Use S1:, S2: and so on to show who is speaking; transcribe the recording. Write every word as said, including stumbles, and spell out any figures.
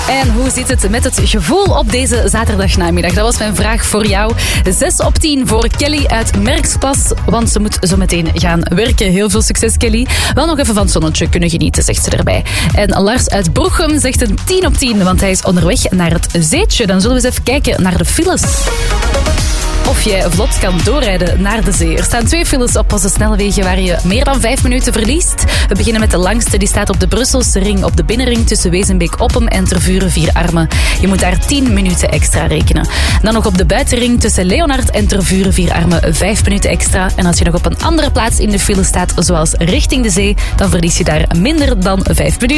S1: En hoe zit het met het gevoel op deze zaterdagnamiddag? Dat was mijn vraag voor jou. zes op tien voor Kelly uit Merksplas, want ze moet zo meteen gaan werken. Heel veel succes, Kelly. Wel nog even van het zonnetje kunnen genieten, zegt ze erbij. En Lars uit Broechem zegt een tien op tien, want hij is onderweg naar het zeetje. Dan zullen we eens even kijken naar de files. Of jij vlot kan doorrijden naar de zee. Er staan twee files op onze snelwegen waar je meer dan vijf minuten verliest. We beginnen met de langste, die staat op de Brusselse ring, op de binnenring tussen Wezenbeek-Oppem en Tervuren-Vierarmen. Je moet daar tien minuten extra rekenen. Dan nog op de buitenring tussen Leonard en Tervuren-Vierarmen vijf minuten extra. En als je nog op een andere plaats in de file staat, zoals richting de zee, dan verlies je daar minder dan vijf minuten.